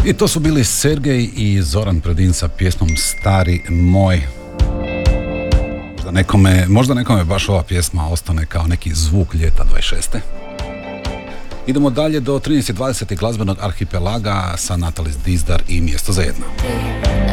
I to su bili Sergej i Zoran Predin sa pjesmom Stari moj. Možda nekome baš ova pjesma ostane kao neki zvuk ljeta 26. Idemo dalje do 13.20 glazbenog arhipelaga sa Natalis Dizdar i Mjesto za jedno.